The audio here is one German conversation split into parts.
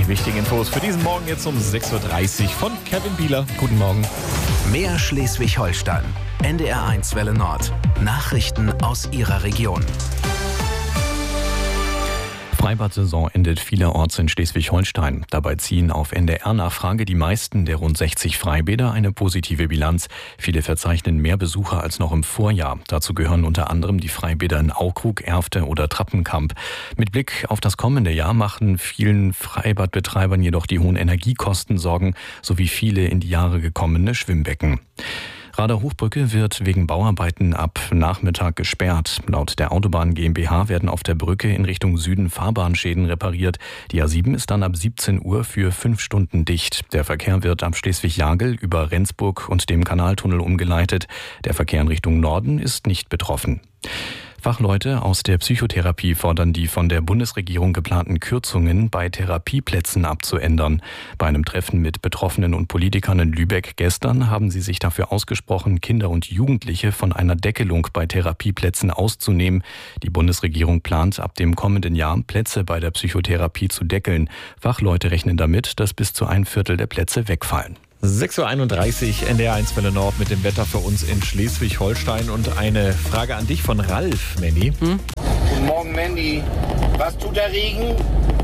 Die wichtigen Infos für diesen Morgen jetzt um 6.30 Uhr von Kevin Bieler. Guten Morgen. Mehr Schleswig-Holstein. NDR1 Welle Nord. Nachrichten aus Ihrer Region. Freibad-Saison endet vielerorts in Schleswig-Holstein. Dabei ziehen auf NDR-Nachfrage die meisten der rund 60 Freibäder eine positive Bilanz. Viele verzeichnen mehr Besucher als noch im Vorjahr. Dazu gehören unter anderem die Freibäder in Aukrug, Erfte oder Trappenkamp. Mit Blick auf das kommende Jahr machen vielen Freibadbetreibern jedoch die hohen Energiekosten Sorgen, sowie viele in die Jahre gekommene Schwimmbecken. Rader-Hochbrücke wird wegen Bauarbeiten ab Nachmittag gesperrt. Laut der Autobahn GmbH werden auf der Brücke in Richtung Süden Fahrbahnschäden repariert. Die A7 ist dann ab 17 Uhr für 5 Stunden dicht. Der Verkehr wird ab Schleswig-Jagel über Rendsburg und dem Kanaltunnel umgeleitet. Der Verkehr in Richtung Norden ist nicht betroffen. Fachleute aus der Psychotherapie fordern die von der Bundesregierung geplanten Kürzungen bei Therapieplätzen abzuändern. Bei einem Treffen mit Betroffenen und Politikern in Lübeck gestern haben sie sich dafür ausgesprochen, Kinder und Jugendliche von einer Deckelung bei Therapieplätzen auszunehmen. Die Bundesregierung plant ab dem kommenden Jahr Plätze bei der Psychotherapie zu deckeln. Fachleute rechnen damit, dass bis zu 1/4 der Plätze wegfallen. 6.31 Uhr, NDR1 Welle Nord mit dem Wetter für uns in Schleswig-Holstein. Und eine Frage an dich von Ralf, Mandy. Guten Morgen, Mandy. Was tut der Regen?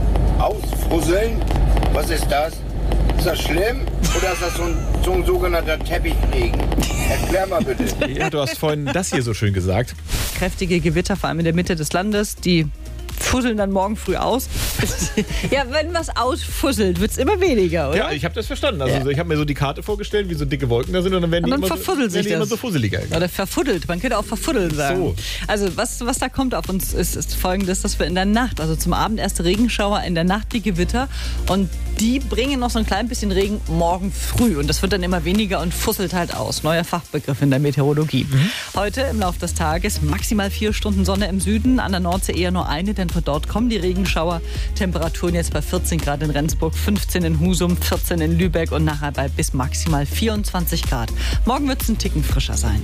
Ausfusseln? Was ist das? Ist das schlimm? Oder ist das so ein sogenannter Teppichregen? Erklär mal bitte. Ja, du hast vorhin das hier so schön gesagt. Kräftige Gewitter, vor allem in der Mitte des Landes, die fusseln dann morgen früh aus. Ja, wenn was ausfusselt, wird es immer weniger, oder? Ja, ich habe das verstanden. Also ich habe mir so die Karte vorgestellt, wie so dicke Wolken da sind und dann werden die immer so fusseliger. Oder verfuddelt, man könnte auch verfuddeln sagen. So. Also was da kommt auf uns ist folgendes, dass wir in der Nacht, also zum Abend erste Regenschauer, in der Nacht die Gewitter und die bringen noch so ein klein bisschen Regen morgen früh und das wird dann immer weniger und fusselt halt aus. Neuer Fachbegriff in der Meteorologie. Heute im Laufe des Tages maximal 4 Stunden Sonne im Süden, an der Nordsee eher nur eine, denn von dort kommen die Regenschauer. Temperaturen jetzt bei 14 Grad in Rendsburg, 15 in Husum, 14 in Lübeck und nachher bei bis maximal 24 Grad. Morgen wird es ein Ticken frischer sein.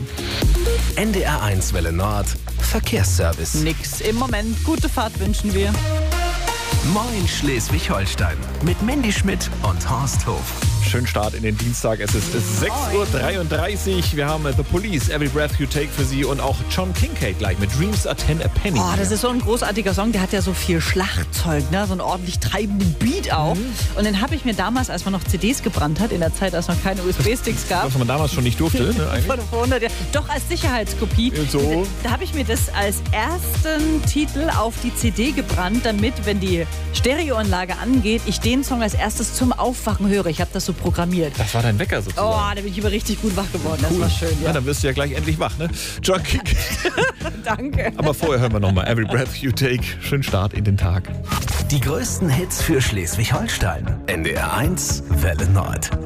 NDR1 Welle Nord. Verkehrsservice. Nix im Moment. Gute Fahrt wünschen wir. Moin Schleswig-Holstein. Mit Mandy Schmidt und Horst Hof. Schönen Start in den Dienstag. Es ist 6.33 Uhr. Wir haben The Police, Every Breath You Take für Sie und auch John Kincaid gleich mit Dreams Are 10 a Penny. Oh, das ist so ein großartiger Song. Der hat ja so viel Schlagzeug, ne? So einen ordentlich treibenden Beat auch. Und den habe ich mir damals, als man noch CDs gebrannt hat, in der Zeit, als noch keine USB-Sticks gab. Was man damals schon nicht durfte, ne, eigentlich? Vor 100 Jahren. Doch, als Sicherheitskopie. So. Da habe ich mir das als ersten Titel auf die CD gebrannt, damit, wenn die Stereoanlage angeht, ich den Song als erstes zum Aufwachen höre. Ich habe das so programmiert. Das war dein Wecker sozusagen. Oh, da bin ich aber richtig gut wach geworden. Das war schön, ja. Ja, dann wirst du ja gleich endlich wach, ne? John Kincaid. Danke. Aber vorher hören wir nochmal Every Breath You Take. Schönen Start in den Tag. Die größten Hits für Schleswig-Holstein. NDR1 Welle Nord.